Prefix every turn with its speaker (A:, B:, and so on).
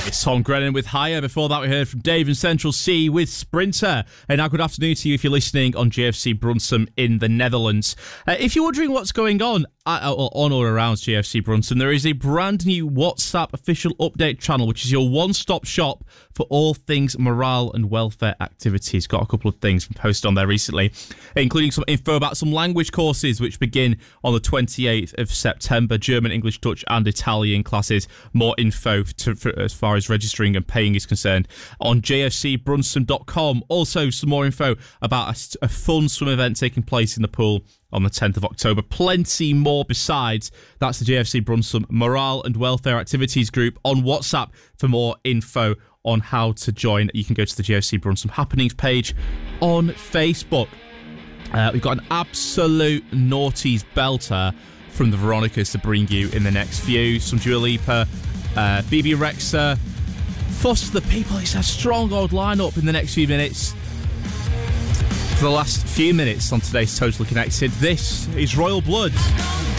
A: It's Tom Grennan with Higher. Before that, we heard from Dave and Central C with Sprinter. And now, good afternoon to you if you're listening on GFC Brunsum in the Netherlands. If you're wondering what's going on or around GFC Brunsum, there is a brand new WhatsApp official update channel, which is your one-stop shop for all things morale and welfare activities. Got a couple of things posted on there recently, including some info about some language courses which begin on the 28th of September. German, English, Dutch and Italian classes. More info as far as registering and paying is concerned on jfcbrunsum.com. Also, some more info about a fun swim event taking place in the pool on the 10th of October. Plenty more besides. That's the JFC Brunsum Morale and Welfare Activities group on WhatsApp. For more info on how to join, you can go to the JFC Brunsum Happenings page on Facebook. We've got an absolute noughties belter from the Veronicas to bring you in the next few. Some Dua Lipa, BB Rexha, Fuss the People. It's a strong old lineup in the next few minutes. For the last few minutes on today's Totally Connected, this is Royal Blood.